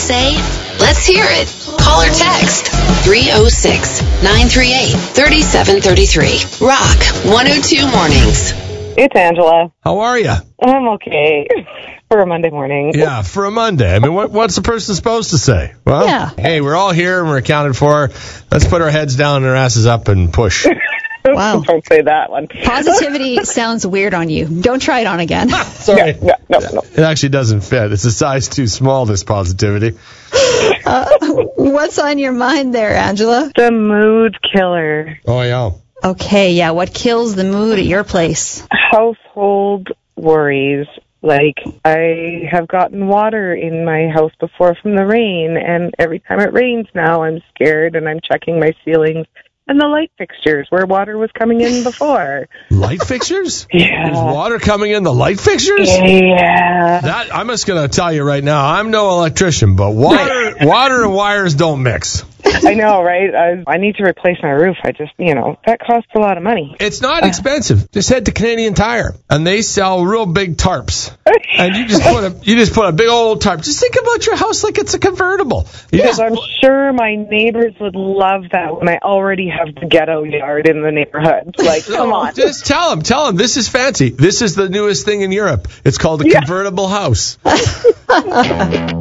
say? Let's hear it. Call or text 306-938-3733. Rock 102 Mornings. It's Angela. How are you? I'm okay for a Monday morning. Yeah, for a Monday. I mean, what's a person supposed to say? Well, Hey, we're all here and we're accounted for. Let's put our heads down and our asses up and push. Wow. Don't say that one. Positivity sounds weird on you. Don't try it on again. Sorry. No. It actually doesn't fit. It's a size too small, this positivity. What's on your mind there, Angela? The mood killer. Oh, yeah. Okay, yeah. What kills the mood at your place? Household worries. Like, I have gotten water in my house before from the rain, and every time it rains now, I'm scared, and I'm checking my ceilings and the light fixtures where water was coming in before. Light fixtures? Yeah. There's water coming in the light fixtures? Yeah. That I'm just going to tell you right now, I'm no electrician, but water and wires don't mix. I know, right? I need to replace my roof. That costs a lot of money. It's not expensive. Just head to Canadian Tire, and they sell real big tarps. And you just put a big old tarp. Just think about your house like it's a convertible. Because I'm sure my neighbors would love that when I already have the ghetto yard in the neighborhood. Like, come on. Just tell them, this is fancy. This is the newest thing in Europe. It's called a convertible house.